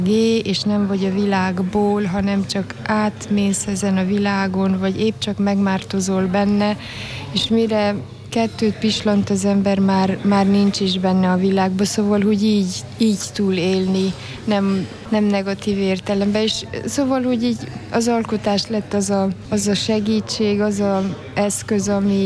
és nem vagy a világból, hanem csak átmész ezen a világon, vagy épp csak megmártozol benne, és mire kettőt pislant az ember, már nincs is benne a világban, szóval, hogy így túl élni, nem negatív értelemben, és szóval, hogy így az alkotás lett az a segítség, az a eszköz,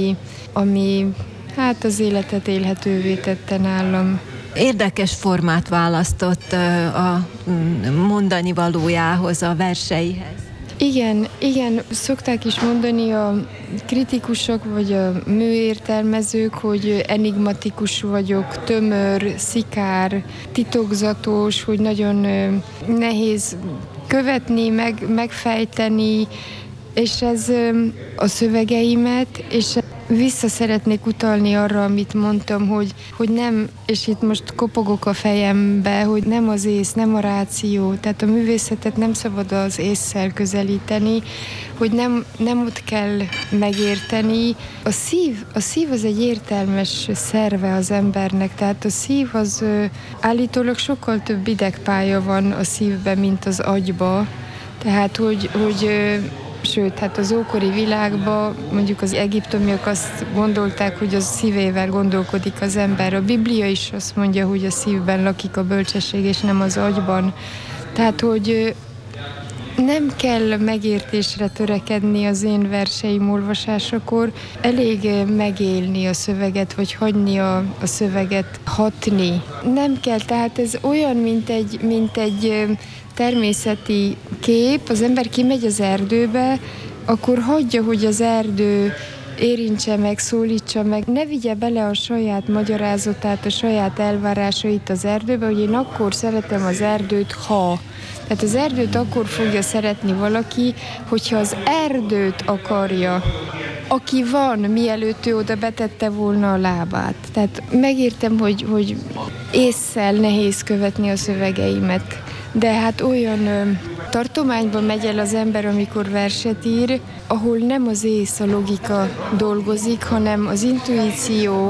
ami hát az életet élhetővé tette nálam. Érdekes formát választott a mondani valójához, a verseihez. Igen, szokták is mondani a kritikusok vagy a műértelmezők, hogy enigmatikus vagyok, tömör, szikár, titokzatos, hogy nagyon nehéz követni, megfejteni, és ez a szövegeimet, és vissza szeretnék utalni arra, amit mondtam, hogy nem, és itt most kopogok a fejembe, hogy nem az ész, nem a ráció, tehát a művészetet nem szabad az ésszel közelíteni, hogy nem ott kell megérteni. A szív az egy értelmes szerve az embernek, tehát a szív az állítólag sokkal több idegpálya van a szívben, mint az agyba, tehát hogy sőt, hát az ókori világban mondjuk az egyiptomiak azt gondolták, hogy a szívével gondolkodik az ember. A Biblia is azt mondja, hogy a szívben lakik a bölcsesség, és nem az agyban. Tehát, hogy nem kell megértésre törekedni az én verseim olvasásakor, elég megélni a szöveget, vagy hagyni a szöveget hatni. Nem kell, tehát ez olyan, mint egy természeti kép, az ember kimegy az erdőbe, akkor hagyja, hogy az erdő érintse meg, szólítsa meg, ne vigye bele a saját magyarázatát, a saját elvárásait az erdőbe, hogy én akkor szeretem az erdőt, ha. Tehát az erdőt akkor fogja szeretni valaki, hogyha az erdőt akarja, aki van, mielőtt ő oda betette volna a lábát. Tehát megértem, hogy ésszel nehéz követni a szövegeimet. De hát olyan tartományban megy el az ember, amikor verset ír, ahol nem az ész, a logika dolgozik, hanem az intuíció,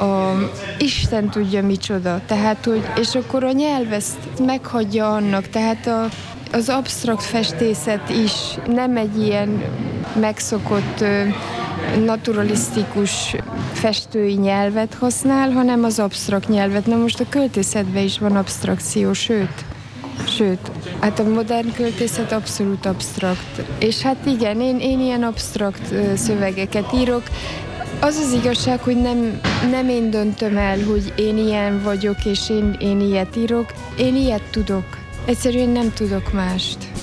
Isten tudja micsoda. Tehát, és akkor a nyelv ezt meghagyja annak, tehát az absztrakt festészet is nem egy ilyen megszokott naturalisztikus festői nyelvet használ, hanem az absztrakt nyelvet. Na most a költészetben is van absztrakció, Sőt, hát a modern költészet abszolút absztrakt. És hát igen, én ilyen absztrakt szövegeket írok. Az az igazság, hogy nem én döntöm el, hogy én ilyen vagyok, és én ilyet írok. Én ilyet tudok. Egyszerűen nem tudok mást.